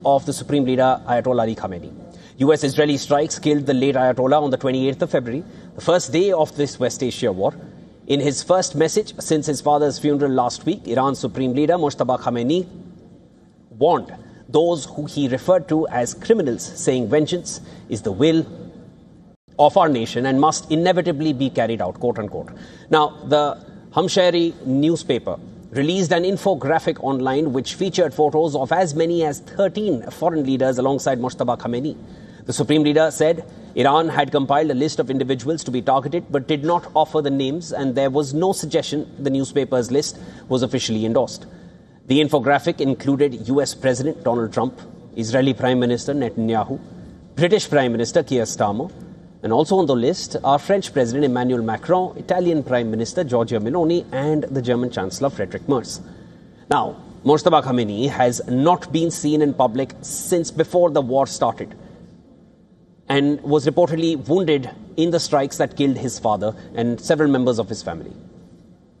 of the Supreme Leader Ayatollah Ali Khamenei. US-Israeli strikes killed the late Ayatollah on the 28th of February, the first day of this West Asia war. In his first message since his father's funeral last week, Iran's Supreme Leader Mojtaba Khamenei warned those who he referred to as criminals, saying vengeance is the will of our nation and must inevitably be carried out, quote unquote. Now, the Hamshahri newspaper released an infographic online which featured photos of as many as 13 foreign leaders alongside Mojtaba Khamenei. The Supreme Leader said Iran had compiled a list of individuals to be targeted but did not offer the names, and there was no suggestion the newspaper's list was officially endorsed. The infographic included US President Donald Trump, Israeli Prime Minister Netanyahu, British Prime Minister Keir Starmer, and also on the list are French President Emmanuel Macron, Italian Prime Minister Giorgia Meloni, and the German Chancellor Friedrich Merz. Now, Mojtaba Khamenei has not been seen in public since before the war started and was reportedly wounded in the strikes that killed his father and several members of his family.